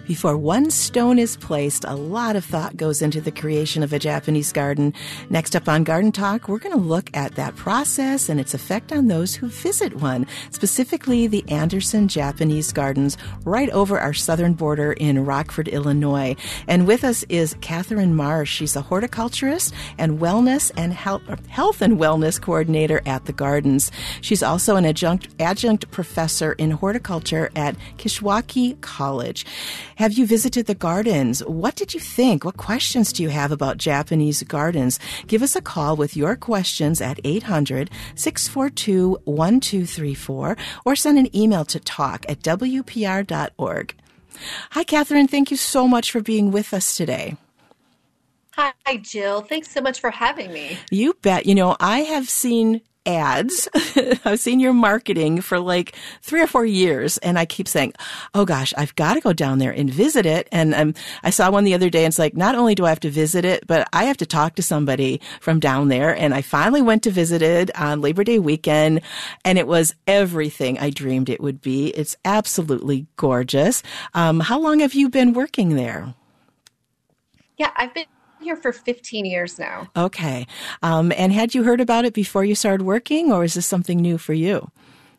Before one stone is placed, a lot of thought goes into the creation of a Japanese garden. Next up on Garden Talk, we're going to look at that process and its effect on those who visit one, specifically the Anderson Japanese Gardens right over our southern border in Rockford, Illinois. And with us is Catherine Marsh. She's a horticulturist and wellness and health and wellness coordinator at the gardens. She's also an adjunct professor in horticulture at Kishwaukee College. Have you visited the gardens? What did you think? What questions do you have about Japanese gardens? Give us a call with your questions at 800-642-1234 or send an email to talk@wpr.org. Hi, Catherine. Thank you so much for being with us today. Hi, Jill. Thanks so much for having me. You bet. I have seen ads. I've seen your marketing for like 3 or 4 years, and I keep saying, oh gosh, I've got to go down there and visit it. And I saw one the other day, and it's like, not only do I have to visit it, but I have to talk to somebody from down there. And I finally went to visit it on Labor Day weekend, and it was everything I dreamed it would be. It's absolutely gorgeous. How long have you been working there? Yeah, I've been here for 15 years now. Okay. And had you heard about it before you started working, or is this something new for you?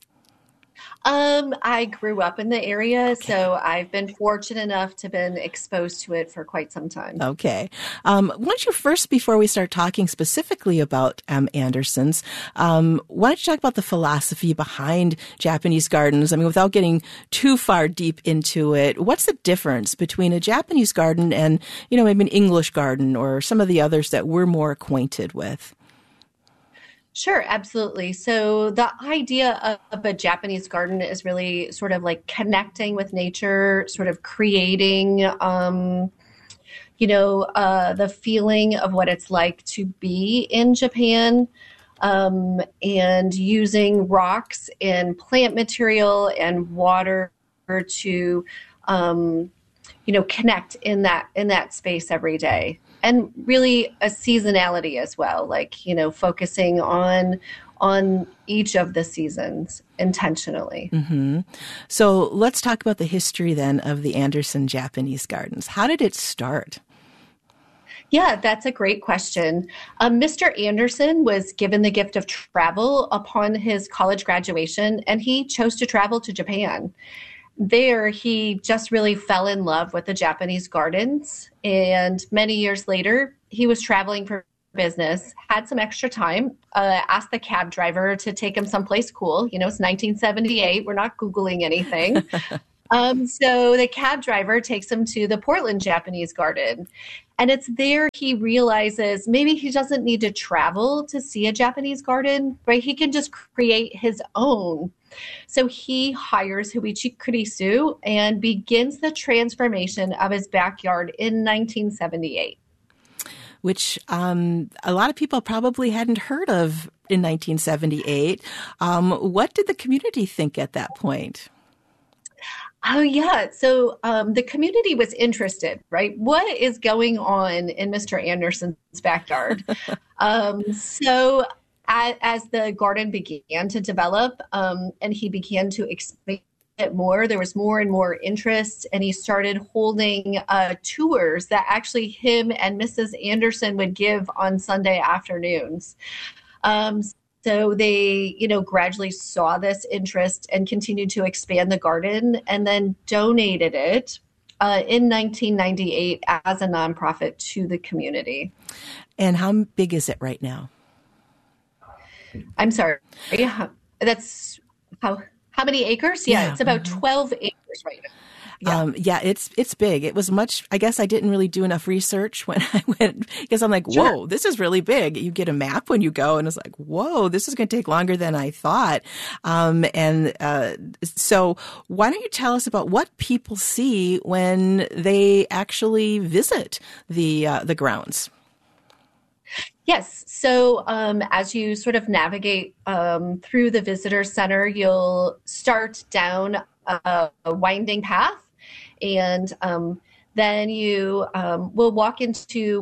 I grew up in the area, so I've been fortunate enough to have been exposed to it for quite some time. Okay. Why don't you first, before we start talking specifically about Anderson's, why don't you talk about the philosophy behind Japanese gardens? I mean, without getting too far deep into it, what's the difference between a Japanese garden and, maybe an English garden or some of the others that we're more acquainted with? Sure, absolutely. So the idea of a Japanese garden is really sort of like connecting with nature, sort of creating, the feeling of what it's like to be in Japan, and using rocks and plant material and water to, connect in that space every day. And really a seasonality as well, like, focusing on each of the seasons intentionally. Mm-hmm. So let's talk about the history then of the Anderson Japanese Gardens. How did it start? Yeah, that's a great question. Mr. Anderson was given the gift of travel upon his college graduation, and he chose to travel to Japan. There, he just really fell in love with the Japanese gardens. And many years later, he was traveling for business, had some extra time, asked the cab driver to take him someplace cool. It's 1978. We're not Googling anything. So the cab driver takes him to the Portland Japanese Garden. And it's there he realizes maybe he doesn't need to travel to see a Japanese garden, right? He can just create his own. So he hires Huichi Kurisu and begins the transformation of his backyard in 1978. Which a lot of people probably hadn't heard of in 1978. What did the community think at that point? Oh, yeah. So the community was interested, right? What is going on in Mr. Anderson's backyard? So as the garden began to develop and he began to expand it more, there was more and more interest, and he started holding tours that actually him and Mrs. Anderson would give on Sunday afternoons. So they, gradually saw this interest and continued to expand the garden and then donated it in 1998 as a nonprofit to the community. And how big is it right now? I'm sorry. That's how many acres? Yeah, it's about 12 acres right now. Yeah. It's big. It was much, I guess I didn't really do enough research when I went, because I'm like, whoa, this is really big. You get a map when you go, and it's like, whoa, this is going to take longer than I thought. So why don't you tell us about what people see when they actually visit the grounds? Yes. So as you sort of navigate through the visitor center, you'll start down a winding path. And Then you will walk into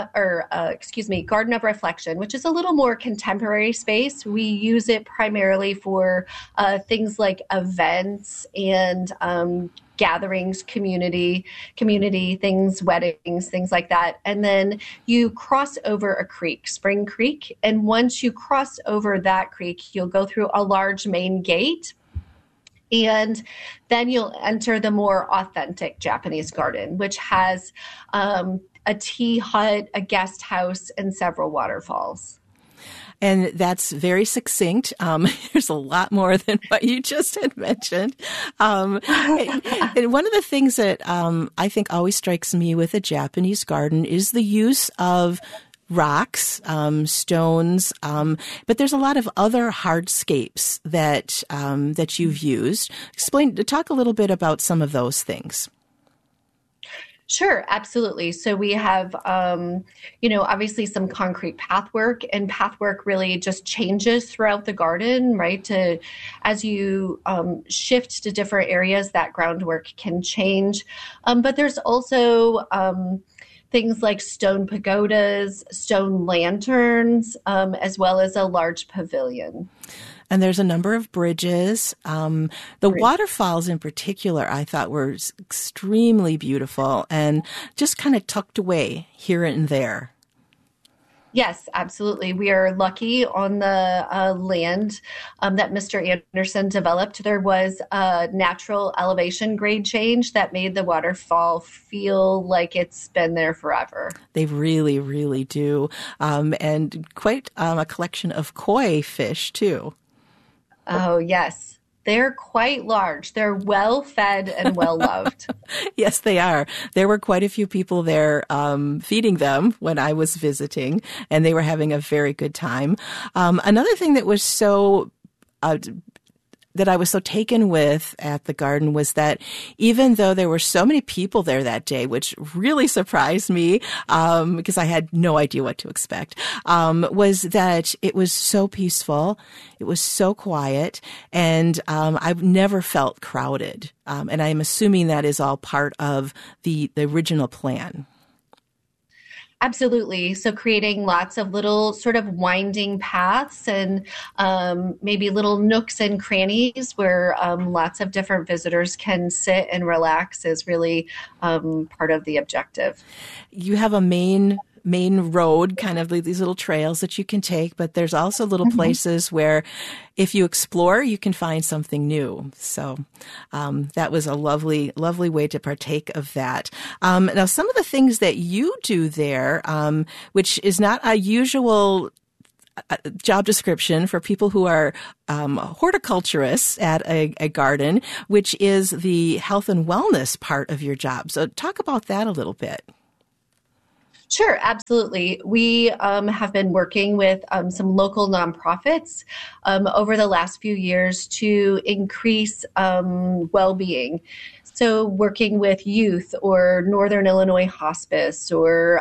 Garden of Reflection, which is a little more contemporary space. We use it primarily for things like events and gatherings, community things, weddings, things like that. And then you cross over a creek, Spring Creek. And once you cross over that creek, you'll go through a large main gate. And then you'll enter the more authentic Japanese garden, which has a tea hut, a guest house, and several waterfalls. And that's very succinct. There's a lot more than what you just had mentioned. And one of the things that I think always strikes me with a Japanese garden is the use of rocks, stones, but there's a lot of other hardscapes that you've used. Talk a little bit about some of those things. Sure, absolutely. So we have, obviously some concrete pathwork, and pathwork really just changes throughout the garden, right? As you shift to different areas, that groundwork can change. But there's also things like stone pagodas, stone lanterns, as well as a large pavilion. And there's a number of bridges. The waterfalls in particular, I thought were extremely beautiful and just kind of tucked away here and there. Yes, absolutely. We are lucky on the land that Mr. Anderson developed. There was a natural elevation grade change that made the waterfall feel like it's been there forever. They really, really do. And quite a collection of koi fish, too. Oh, yes. They're quite large. They're well fed and well loved. Yes, they are. There were quite a few people there feeding them when I was visiting, and they were having a very good time. Another thing that was that I was so taken with at the garden was that even though there were so many people there that day, which really surprised me because I had no idea what to expect, was that it was so peaceful, it was so quiet, and I've never felt crowded. And I'm assuming that is all part of the original plan. Absolutely. So creating lots of little sort of winding paths and maybe little nooks and crannies where lots of different visitors can sit and relax is really part of the objective. You have a main road, kind of these little trails that you can take, but there's also little places where if you explore, you can find something new. So that was a lovely, lovely way to partake of that. Now, some of the things that you do there, which is not a usual job description for people who are horticulturists at a garden, which is the health and wellness part of your job. So talk about that a little bit. Sure, absolutely. We have been working with some local nonprofits over the last few years to increase well-being. So working with youth or Northern Illinois Hospice or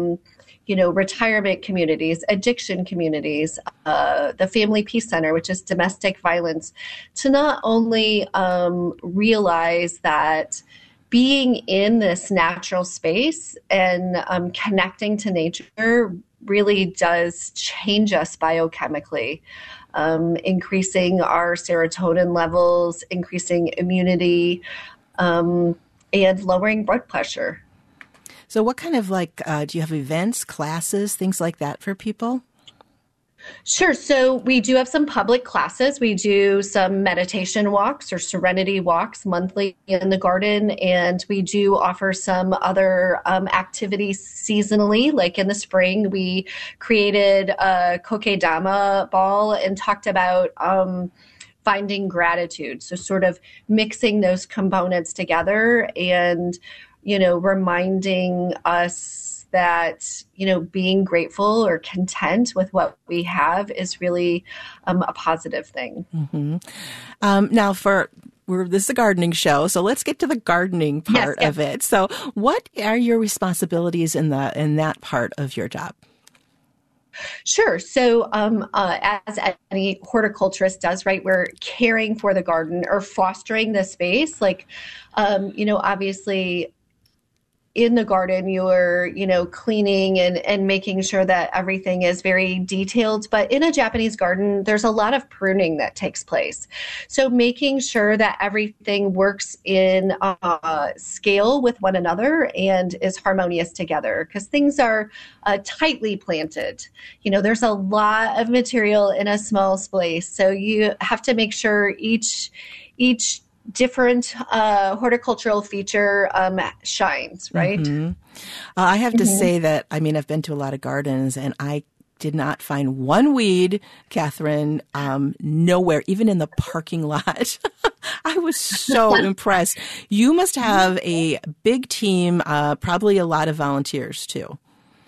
retirement communities, addiction communities, the Family Peace Center, which is domestic violence, to not only realize that being in this natural space and connecting to nature really does change us biochemically, increasing our serotonin levels, increasing immunity, and lowering blood pressure. So what kind of do you have events, classes, things like that for people? Sure. So we do have some public classes. We do some meditation walks or serenity walks monthly in the garden. And we do offer some other activities seasonally. Like in the spring, we created a kokedama ball and talked about finding gratitude. So sort of mixing those components together and, reminding us that, being grateful or content with what we have is really a positive thing. Mm-hmm. Now this is a gardening show, so let's get to the gardening part of it. So what are your responsibilities in that part of your job? Sure. So as any horticulturist does, right, we're caring for the garden or fostering the space. Obviously, in the garden, you're, cleaning and making sure that everything is very detailed. But in a Japanese garden, there's a lot of pruning that takes place. So making sure that everything works in scale with one another and is harmonious together, because things are tightly planted. There's a lot of material in a small space. So you have to make sure each different horticultural feature shines, right? Mm-hmm. I have to say that, I've been to a lot of gardens, and I did not find one weed, Catherine, nowhere, even in the parking lot. I was so impressed. You must have a big team, probably a lot of volunteers too.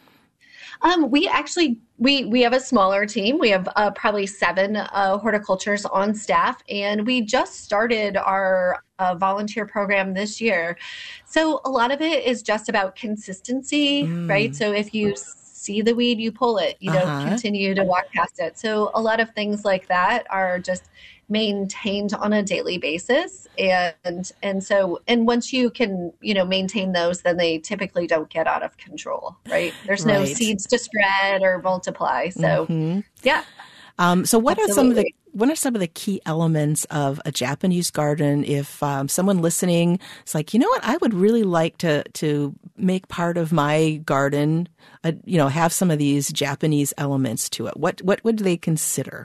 We actually we have a smaller team. We have probably 7 horticulturists on staff, and we just started our volunteer program this year. So a lot of it is just about consistency, right? So if you see the weed, you pull it. You don't continue to walk past it. So a lot of things like that are just maintained on a daily basis, and once you can maintain those, then they typically don't get out of control, right? There's no seeds to spread or multiply. So yeah. So what are some of the key elements of a Japanese garden? If someone listening is like, what, I would really like to make part of my garden, have some of these Japanese elements to it. What would they consider?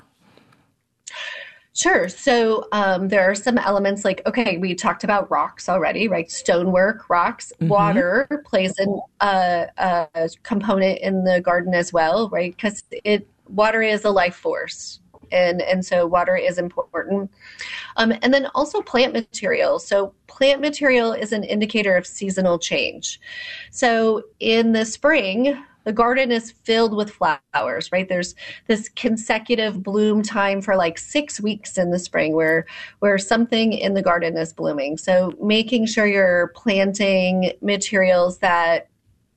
Sure. So there are some elements like, we talked about rocks already, right? Stonework, rocks, water plays a component in the garden as well, right? Because water is a life force. And so water is important. And then also plant material. So plant material is an indicator of seasonal change. So in the spring, the garden is filled with flowers, right? There's this consecutive bloom time for like 6 weeks in the spring where something in the garden is blooming. So making sure you're planting materials that,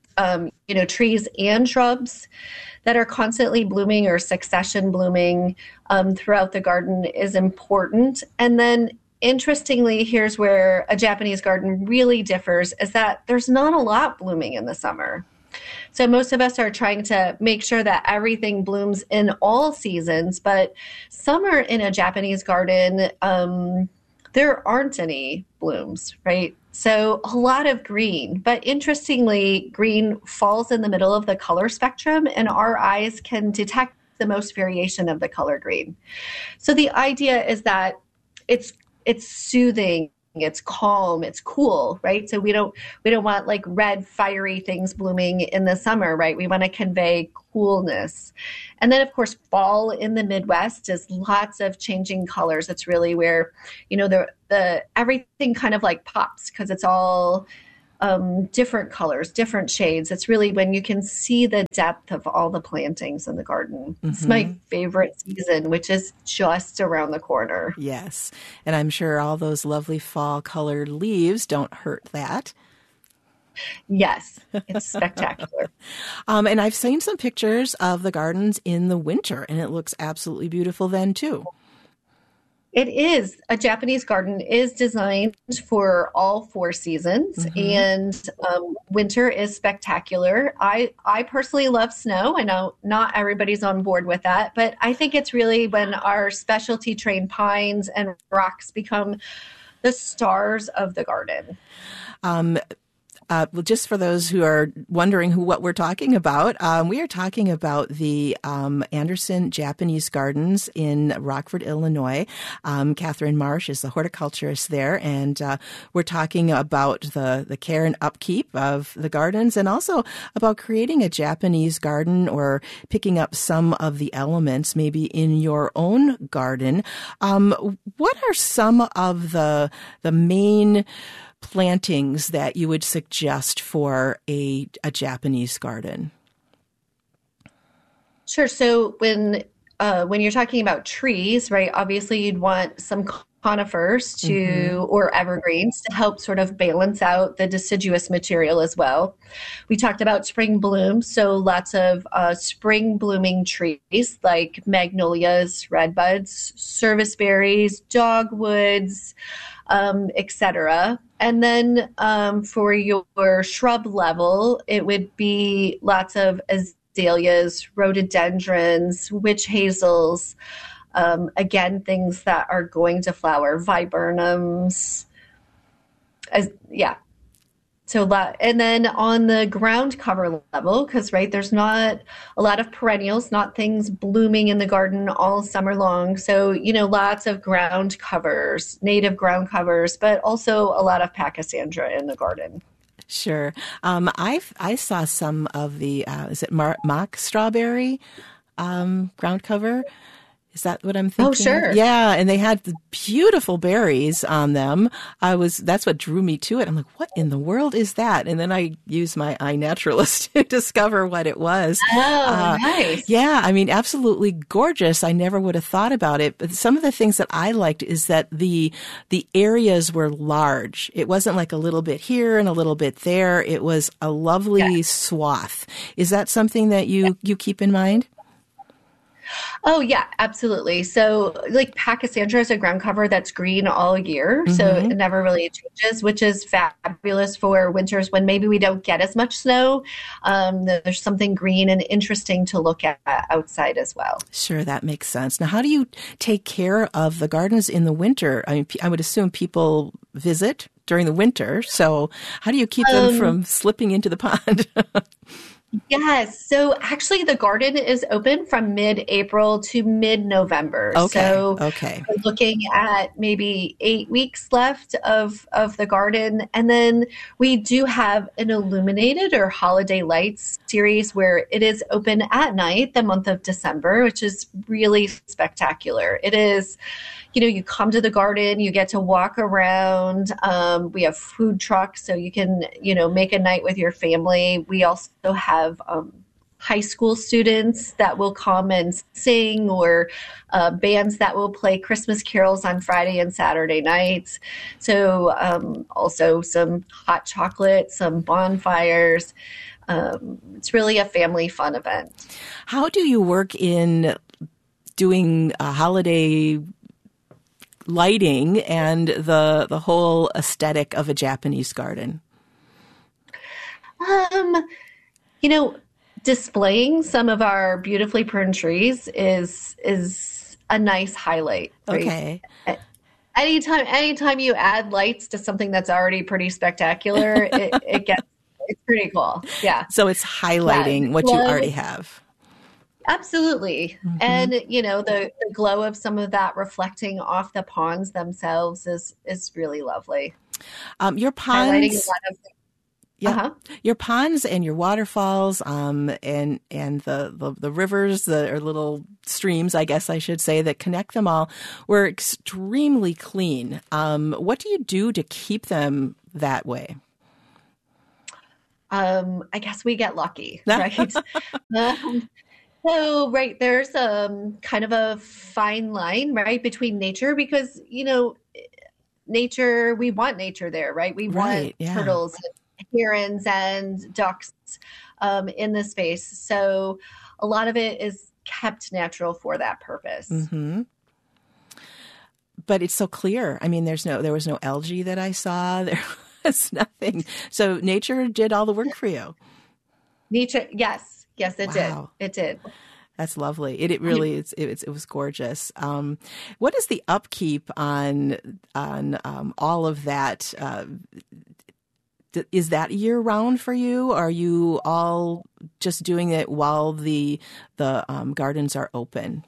trees and shrubs that are constantly blooming or succession blooming throughout the garden is important. And then interestingly, here's where a Japanese garden really differs, is that there's not a lot blooming in the summer. So most of us are trying to make sure that everything blooms in all seasons, but summer in a Japanese garden, there aren't any blooms, right? So a lot of green, but interestingly, green falls in the middle of the color spectrum, and our eyes can detect the most variation of the color green. So the idea is that it's soothing, it's calm, it's cool, right? So we don't want like red fiery things blooming in the summer, right? We want to convey coolness. And then of course, fall in the Midwest is lots of changing colors. It's really where, the everything kind of like pops, because it's all different colors, different shades. It's really when you can see the depth of all the plantings in the garden. It's my favorite season, which is just around the corner. Yes. And I'm sure all those lovely fall colored leaves don't hurt that. Yes, it's spectacular. And I've seen some pictures of the gardens in the winter, and it looks absolutely beautiful then too. It is. A Japanese garden is designed for all 4 seasons, and winter is spectacular. I personally love snow. I know not everybody's on board with that, but I think it's really when our specialty trained pines and rocks become the stars of the garden. Just for those who are wondering what we're talking about, we are talking about the Anderson Japanese Gardens in Rockford, Illinois. Catherine Marsh is the horticulturist there, and we're talking about the care and upkeep of the gardens, and also about creating a Japanese garden or picking up some of the elements maybe in your own garden. What are some of the main plantings that you would suggest for a Japanese garden? Sure. So when you're talking about trees, right, obviously you'd want some conifers or evergreens to help sort of balance out the deciduous material as well. We talked about spring blooms, so lots of spring blooming trees like magnolias, redbuds, serviceberries, dogwoods, etc. And then for your shrub level, it would be lots of azaleas, rhododendrons, witch hazels, again, things that are going to flower, viburnums. Yeah. So, and then on the ground cover level, because, right, there's not a lot of perennials, not things blooming in the garden all summer long. So, lots of ground covers, native ground covers, but also a lot of Pachysandra in the garden. Sure. I saw some of the, is it mock strawberry ground cover? Is that what I'm thinking? Oh, sure. Yeah, and they had beautiful berries on them. That's what drew me to it. I'm like, what in the world is that? And then I used my iNaturalist to discover what it was. Oh, nice. Yeah, I mean, absolutely gorgeous. I never would have thought about it. But some of the things that I liked is that the areas were large. It wasn't like a little bit here and a little bit there. It was a lovely swath. Is that something that you keep in mind? Oh, yeah, absolutely. So like Pachysandra is a ground cover that's green all year. Mm-hmm. So it never really changes, which is fabulous for winters when maybe we don't get as much snow. There's something green and interesting to look at outside as well. Sure, that makes sense. Now, how do you take care of the gardens in the winter? I mean, I would assume people visit during the winter. So how do you keep them from slipping into the pond? Yes. So actually the garden is open from mid-April to mid-November. Okay. So we're looking at maybe 8 weeks left of the garden. And then we do have an illuminated or holiday lights series where it is open at night, the month of December, which is really spectacular. It is, you come to the garden, you get to walk around. We have food trucks, so you can, make a night with your family. We also have high school students that will come and sing, or bands that will play Christmas carols on Friday and Saturday nights. So also some hot chocolate, some bonfires. It's really a family fun event. How do you work in doing a holiday lighting and the whole aesthetic of a Japanese garden? Displaying some of our beautifully pruned trees is a nice highlight. Right? Okay. Anytime you add lights to something that's already pretty spectacular, it's pretty cool. Yeah. So it's highlighting what you already have. Absolutely. Mm-hmm. And, the glow of some of that reflecting off the ponds themselves is really lovely. Your ponds, highlighting a lot of your ponds and your waterfalls, and the rivers, or little streams, I guess I should say, that connect them all, were extremely clean. What do you do to keep them that way? I guess we get lucky, right? So, right, there's kind of a fine line, right, between nature, because, nature, we want nature there, right? We want turtles and herons and ducks in the space. So a lot of it is kept natural for that purpose. Mm-hmm. But it's so clear. I mean, there was no algae that I saw. There was nothing. So nature did all the work for you. Nature, yes, it did. It did. That's lovely. It really is. It was gorgeous. What is the upkeep on all of that? Is that year round for you? Or are you all just doing it while the gardens are open?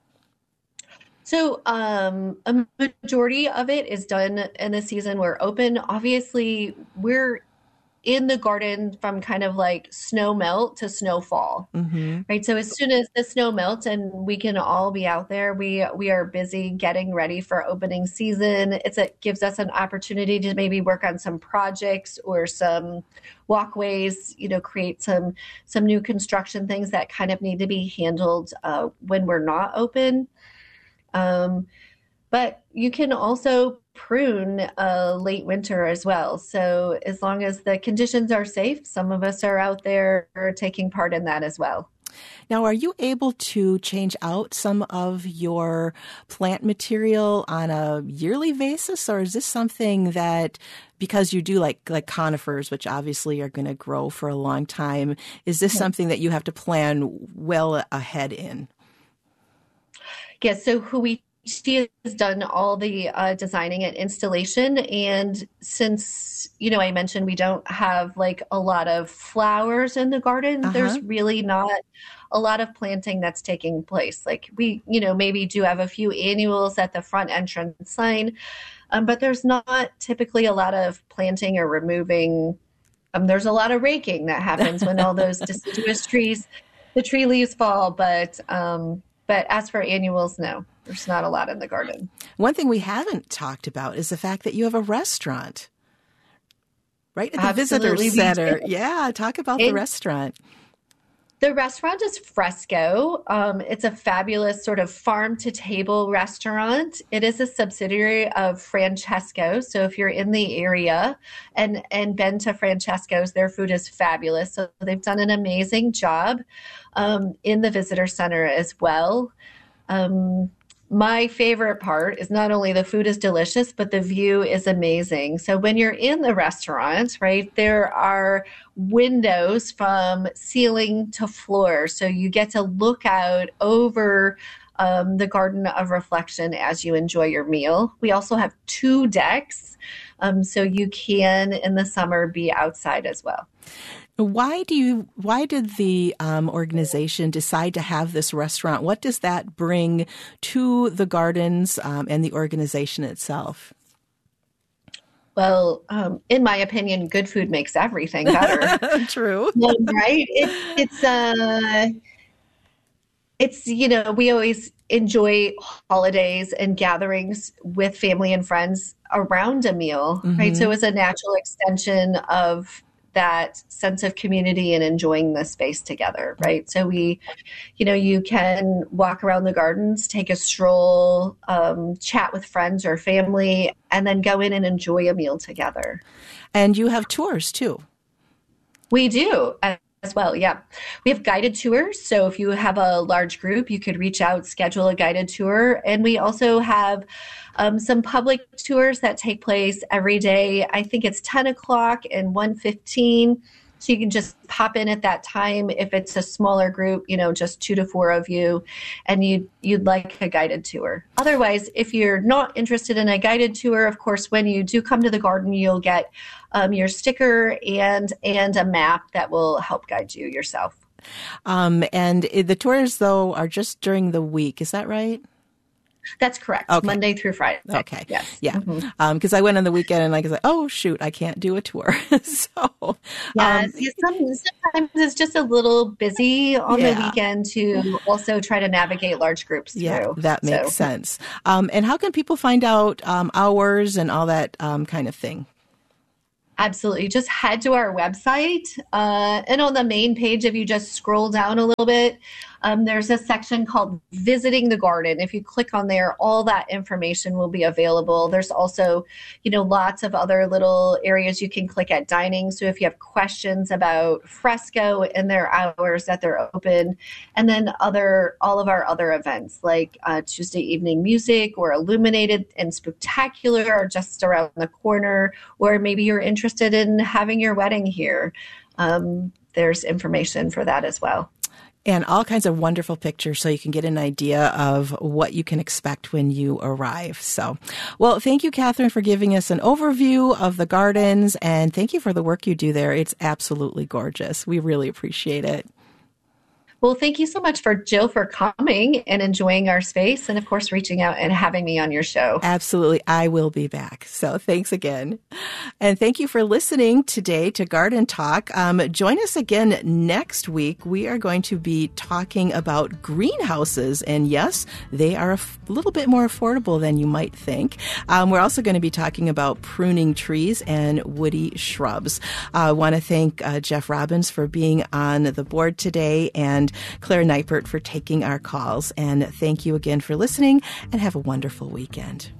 So a majority of it is done in the season we're open. Obviously, we're in the garden from kind of like snow melt to snowfall, right? So as soon as the snow melts and we can all be out there, we are busy getting ready for opening season. It gives us an opportunity to maybe work on some projects or some walkways, create some new construction things that kind of need to be handled when we're not open. But you can also prune late winter as well. So as long as the conditions are safe, some of us are out there taking part in that as well. Now, are you able to change out some of your plant material on a yearly basis, or is this something that, because you do like conifers, which obviously are going to grow for a long time, is this something that you have to plan well ahead in? Yes, so Huichi has done all the designing and installation, and since I mentioned we don't have like a lot of flowers in the garden, there's really not a lot of planting that's taking place. Like we maybe do have a few annuals at the front entrance sign, but there's not typically a lot of planting or removing. There's a lot of raking that happens when all those deciduous trees, the tree leaves fall, but as for annuals, no. There's not a lot in the garden. One thing we haven't talked about is the fact that you have a restaurant, right? At the visitor center. Yeah, talk about the restaurant. The restaurant is Fresco. It's a fabulous sort of farm-to-table restaurant. It is a subsidiary of Francesco. So if you're in the area and been to Francesco's, their food is fabulous. So they've done an amazing job in the visitor center as well. My favorite part is not only the food is delicious, but the view is amazing. So when you're in the restaurant, right, there are windows from ceiling to floor. So you get to look out over the Garden of Reflection as you enjoy your meal. We also have 2 decks, so you can, in the summer, be outside as well. Why did the organization decide to have this restaurant? What does that bring to the gardens and the organization itself? Well, in my opinion, good food makes everything better. True. Right? It's we always enjoy holidays and gatherings with family and friends around a meal, right? So it was a natural extension of that sense of community and enjoying the space together, right? So you can walk around the gardens, take a stroll, chat with friends or family, and then go in and enjoy a meal together. And you have tours too. We do as well, yeah. We have guided tours. So if you have a large group, you could reach out, schedule a guided tour. And we also have some public tours that take place every day. I think it's 10 o'clock and 1:15. So you can just pop in at that time if it's a smaller group, just 2 to 4 of you, and you'd like a guided tour. Otherwise, if you're not interested in a guided tour, of course, when you do come to the garden, you'll get your sticker and a map that will help guide you yourself. And the tours, though, are just during the week. Is that right? That's correct. Okay. Monday through Friday. Okay. Yes. Yeah. Because I went on the weekend and I was like, oh, shoot, I can't do a tour. So sometimes it's just a little busy on the weekend to also try to navigate large groups too. Yeah, that makes sense. And how can people find out hours and all that kind of thing? Absolutely. Just head to our website. And on the main page, if you just scroll down a little bit, there's a section called Visiting the Garden. If you click on there, all that information will be available. There's also, lots of other little areas you can click at dining. So if you have questions about Fresco and their hours that they're open, and then all of our other events like Tuesday evening music or Illuminated and Spectacular are just around the corner, or maybe you're interested in having your wedding here. There's information for that as well. And all kinds of wonderful pictures so you can get an idea of what you can expect when you arrive. So, well, thank you, Catherine, for giving us an overview of the gardens, and thank you for the work you do there. It's absolutely gorgeous. We really appreciate it. Well, thank you so much Jill for coming and enjoying our space and, of course, reaching out and having me on your show. Absolutely. I will be back. So thanks again. And thank you for listening today to Garden Talk. Join us again next week. We are going to be talking about greenhouses. And yes, they are a little bit more affordable than you might think. We're also going to be talking about pruning trees and woody shrubs. I want to thank Jeff Robbins for being on the board today, and Claire Neipert for taking our calls. And thank you again for listening, and have a wonderful weekend.